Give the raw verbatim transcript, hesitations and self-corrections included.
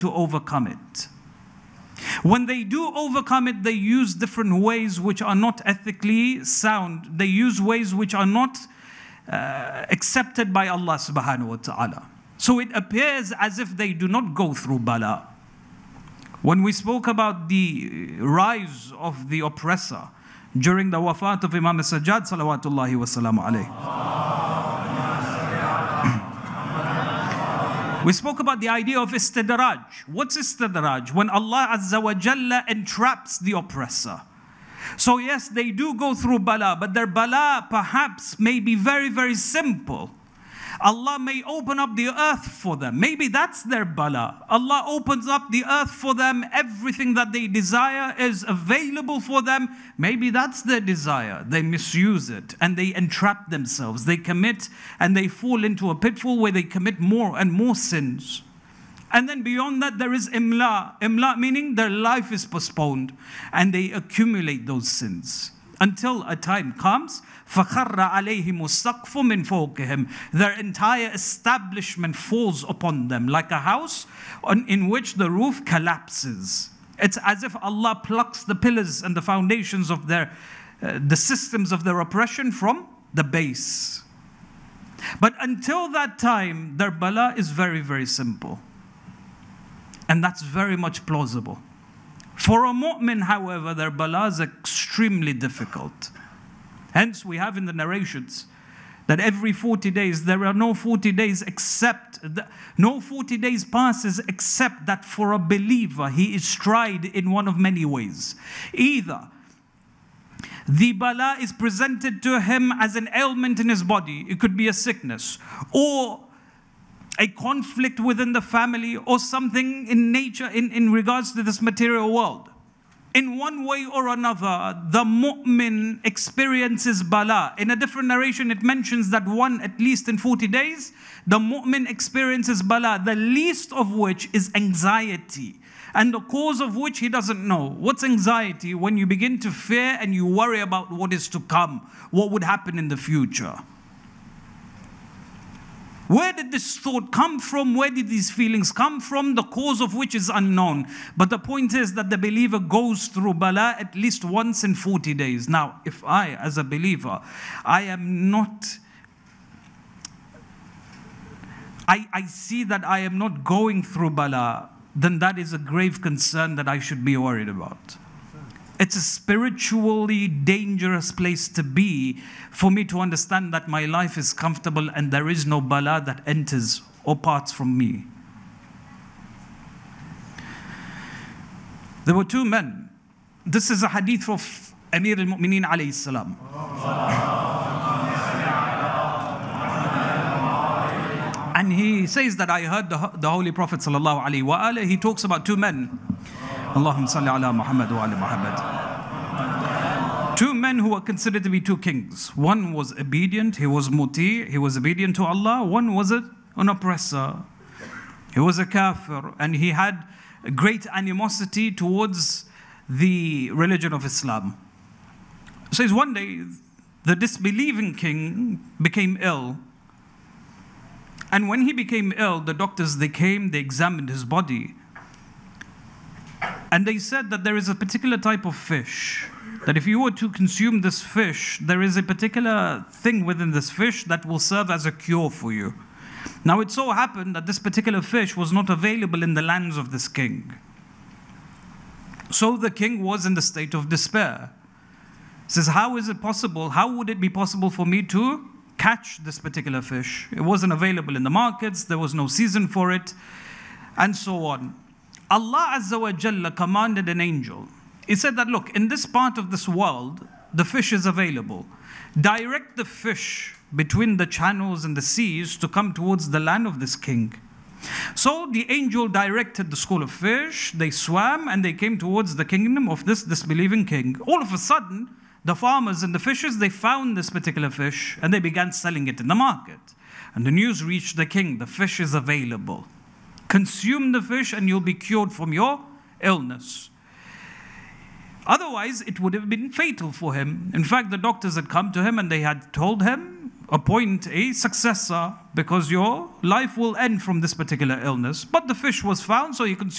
to overcome it. When they do overcome it, they use different ways which are not ethically sound. They use ways which are not uh, accepted by Allah subhanahu wa ta'ala. So it appears as if they do not go through bala. When we spoke about the rise of the oppressor during the wafat of Imam Sajjad salawatullahi wa salamu alayhi, we spoke about the idea of istidraj. What's istidraj? When Allah Azza wa Jalla entraps the oppressor. So yes, they do go through bala, but their bala perhaps may be very, very simple. Allah may open up the earth for them. Maybe that's their bala. Allah opens up the earth for them. Everything that they desire is available for them. Maybe that's their desire. They misuse it and they entrap themselves. They commit and they fall into a pitfall where they commit more and more sins. And then beyond that, there is imla. Imla meaning their life is postponed and they accumulate those sins until a time comes. فَخَرَّ عَلَيْهِمُ السَّقْفُ مِنْ فَوْقِهِمْ. Their entire establishment falls upon them like a house on, in which the roof collapses. It's as if Allah plucks the pillars and the foundations of their, uh, the systems of their oppression from the base. But until that time, their bala is very, very simple. And that's very much plausible. For a mu'min, however, their bala is extremely difficult. Hence, we have in the narrations that every forty days, there are no forty days except, no forty days passes except that for a believer, he is tried in one of many ways. Either the bala is presented to him as an ailment in his body, it could be a sickness, or a conflict within the family, or something in nature in, in regards to this material world. In one way or another, the mu'min experiences bala. In a different narration, it mentions that one, at least in forty days, the mu'min experiences bala, the least of which is anxiety, and the cause of which he doesn't know. What's anxiety? When you begin to fear and you worry about what is to come, what would happen in the future. Where did this thought come from? Where did these feelings come from? The cause of which is unknown. But the point is that the believer goes through bala at least once in forty days. Now, if I, as a believer, I am not, I, I see that I am not going through bala, then that is a grave concern that I should be worried about. It's a spiritually dangerous place to be for me to understand that my life is comfortable and there is no bala that enters or parts from me. There were two men. This is a hadith of Amir al-Mu'mineen alayhi salam. And he says that I heard the, the Holy Prophet sallallahu alayhi wa alayhi, he talks about two men. Allahumma salli ala Muhammad wa ala Muhammad. Two men who were considered to be two kings. One was obedient, he was muti, he was obedient to Allah. One was a, an oppressor. He was a kafir, and he had a great animosity towards the religion of Islam. It says one day, the disbelieving king became ill. And when he became ill, the doctors, they came, they examined his body. And they said that there is a particular type of fish, that if you were to consume this fish, there is a particular thing within this fish that will serve as a cure for you. Now it so happened that this particular fish was not available in the lands of this king. So the king was in the state of despair. He says, how is it possible? How would it be possible for me to catch this particular fish? It wasn't available in the markets, there was no season for it, and so on. Allah Azza wa Jalla commanded an angel. He said that, look, in this part of this world, the fish is available. Direct the fish between the channels and the seas to come towards the land of this king. So the angel directed the school of fish, they swam and they came towards the kingdom of this disbelieving king. All of a sudden, the farmers and the fishers, they found this particular fish and they began selling it in the market. And the news reached the king, the fish is available. Consume the fish and you'll be cured from your illness. Otherwise, it would have been fatal for him. In fact, the doctors had come to him and they had told him, appoint a successor because your life will end from this particular illness. But the fish was found, so he consumed